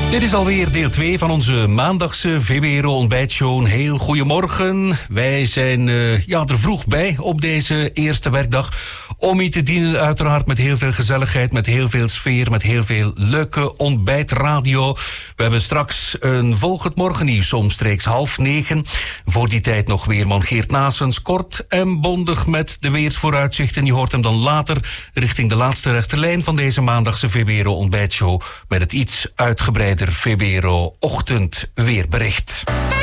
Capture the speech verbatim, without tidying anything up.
Dit is alweer deel twee van onze maandagse V B R O ontbijtshow. Heel goedemorgen. Wij zijn uh, ja, er vroeg bij op deze eerste werkdag. Om u te dienen uiteraard met heel veel gezelligheid, met heel veel sfeer, met heel veel leuke ontbijtradio. We hebben straks een volgend morgennieuws omstreeks half negen. Voor die tijd nog weerman Geert Naessens, kort en bondig met de weersvooruitzichten. Je hoort hem dan later richting de laatste rechterlijn van deze maandagse V B R O ontbijtshow met het iets uitgebreider V B R O ochtendweerbericht.